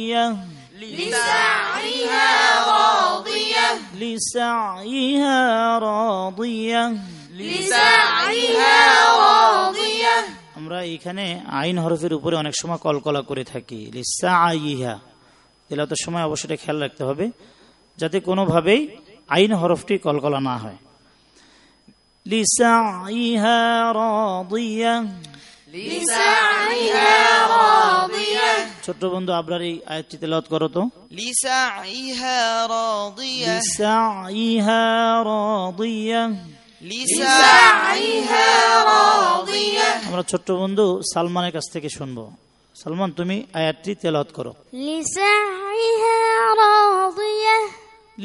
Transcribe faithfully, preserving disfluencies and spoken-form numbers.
لسعيها راضية لسعيها راضية لسعيها راضية আমরা এখানে আইন হরফের উপরে অনেক সময় কলকলা করে থাকি। লিসাইহা তেলাওয়াতের সময় অবশ্যই খেয়াল রাখতে হবে যাতে কোনোভাবেই আইন হরফটি কলকলা না হয়। লিসাইহা রাদিয়া لسعيها راضية ছোট্ট বন্ধু আবরার এই আয়াতটি তেলাওয়াত করো তো। لسعيها راضية লিসাইহা রাদিয়া لسعيها راضية আমরা ছোট্ট বন্ধু সালমানের কাছ থেকে শুনবো। সালমান তুমি আয়াতটি তেলাওয়াত করো। لسعيها راضية